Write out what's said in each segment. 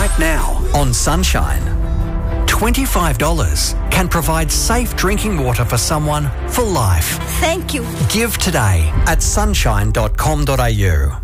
Right now on Sunshine, $25 can provide safe drinking water for someone for life. Thank you. Give today at sunshine.com.au.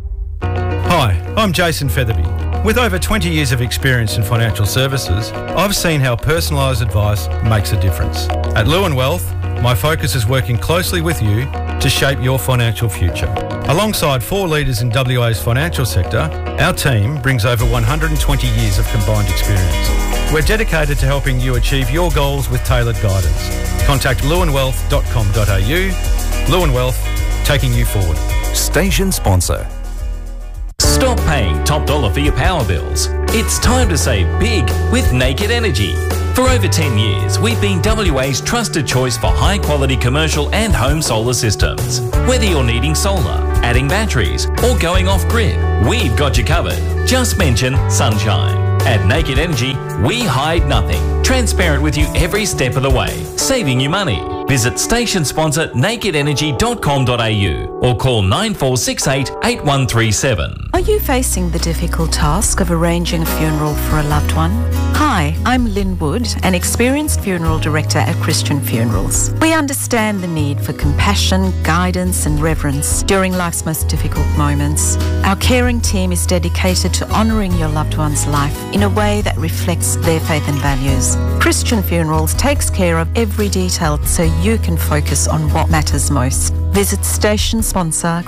Hi, I'm Jason Featherby. With over 20 years of experience in financial services, I've seen how personalised advice makes a difference. At Lewin Wealth, my focus is working closely with you to shape your financial future. Alongside 4 leaders in WA's financial sector, our team brings over 120 years of combined experience. We're dedicated to helping you achieve your goals with tailored guidance. Contact lewinwealth.com.au. Lewin Wealth, taking you forward. Station sponsor. Stop paying top dollar for your power bills. It's time to save big with Naked Energy. For over 10 years, we've been WA's trusted choice for high-quality commercial and home solar systems. Whether you're needing solar, adding batteries, or going off-grid, we've got you covered. Just mention Sunshine. At Naked Energy, we hide nothing. Transparent with you every step of the way, saving you money. Visit station sponsor nakedenergy.com.au or call 9468 8137. Are you facing the difficult task of arranging a funeral for a loved one? Hi, I'm Lynn Wood, an experienced funeral director at Christian Funerals. We understand the need for compassion, guidance and reverence during life's most difficult moments. Our caring team is dedicated to honouring your loved one's life in a way that reflects their faith and values. Christian Funerals takes care of every detail so you can focus on what matters most. Visit station sponsor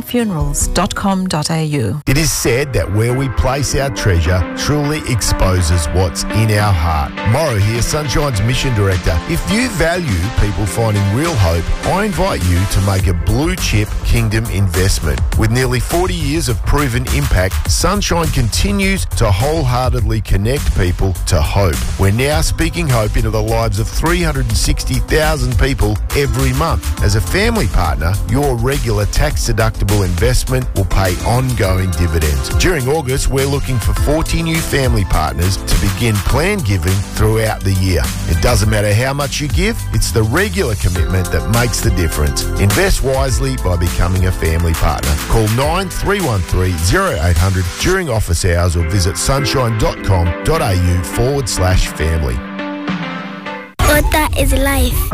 christianfunerals.com.au. It is said that where we place our treasure truly exposes what's in our heart. Morrow here, Sunshine's Mission Director. If you value people finding real hope, I invite you to make a blue chip Kingdom investment. With nearly 40 years of proven impact, Sunshine continues to wholeheartedly connect people to hope. We're now speaking hope into the lives of 360,000 people every month. As a family partner, your regular tax-deductible investment will pay ongoing dividends. During August, we're looking for 40 new family partners to begin plan giving throughout the year. It doesn't matter how much you give, it's the regular commitment that makes the difference. Invest wisely by becoming a family partner. Call 9313 0800 during office hours or visit sunshine.com.au/family. Water is life.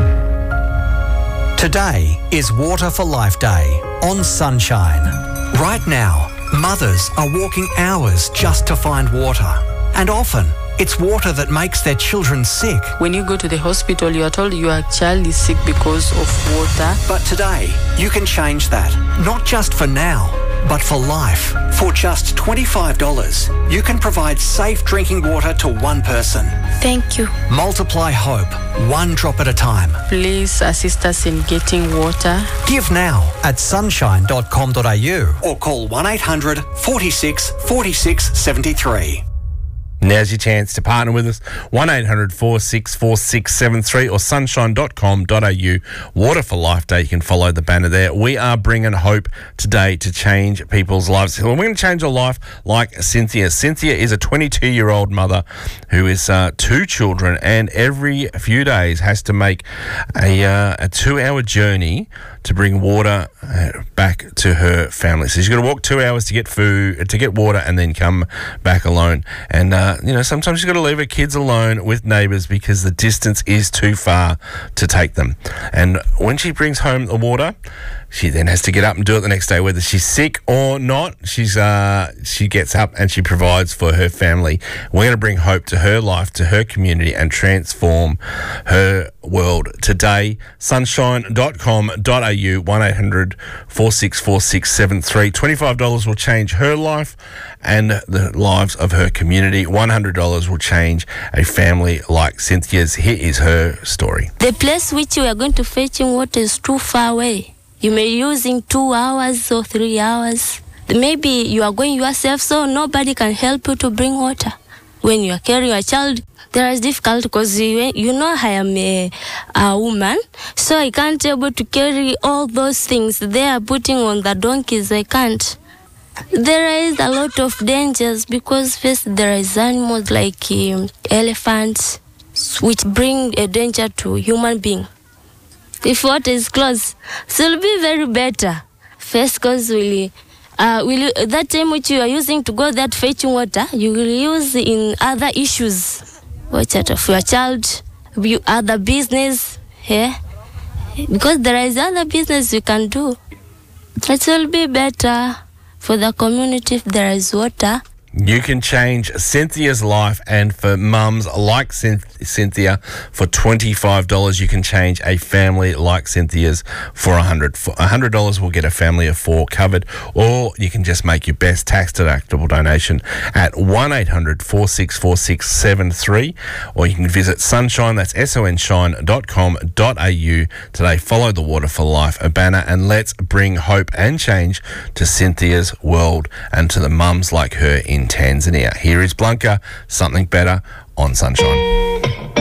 Today is Water for Life Day on Sunshine. Right now, mothers are walking hours just to find water. And often, it's water that makes their children sick. When you go to the hospital, you are told your child is sick because of water. But today, you can change that. Not just for now, but for life. For just $25, you can provide safe drinking water to one person. Thank you. Multiply hope, one drop at a time. Please assist us in getting water. Give now at sunshine.com.au or call 1800 46 46 73. Now's your chance to partner with us. 1800 46 46 73 or sunshine.com.au. Water for Life Day. You can follow the banner there. We are bringing hope today to change people's lives. We're going to change a life like Cynthia. Cynthia is a 22-year-old mother who is 2 children and every few days has to make a 2-hour journey to bring water back to her family. So she's got to walk 2 hours to get food, to get water, and then come back alone. And sometimes she's got to leave her kids alone with neighbours because the distance is too far to take them. And when she brings home the water, she then has to get up and do it the next day, whether she's sick or not. She gets up and she provides for her family. We're going to bring hope to her life, to her community, and transform her world today. Sunshine.com.au, 1800 4646 73. $25 will change her life and the lives of her community. $100 will change a family like Cynthia's. Here is her story. The place which you are going to fetching water is too far away. You may be using 2 hours or 3 hours. Maybe you are going yourself, so nobody can help you to bring water. When you are carrying a child, there is difficult because I am a woman, so I can't able to carry all those things they are putting on the donkeys. I can't. There is a lot of dangers because first there is animals like elephants, which bring a danger to human being. If water is close, it will be very better. First, because that time which you are using to go that fetching water, you will use in other issues. Watch out of your child, other business, because there is other business you can do. It will be better for the community if there is water. You can change Cynthia's life, and for mums like Cynthia, for $25, you can change a family like Cynthia's for $100. For $100 will get a family of 4 covered, or you can just make your best tax-deductible donation at 1-800-464673, or you can visit Sunshine, that's sonshine.com.au today. Follow the Water for Life banner, and let's bring hope and change to Cynthia's world and to the mums like her in Tanzania. Here is Blanca, Something Better on Sunshine.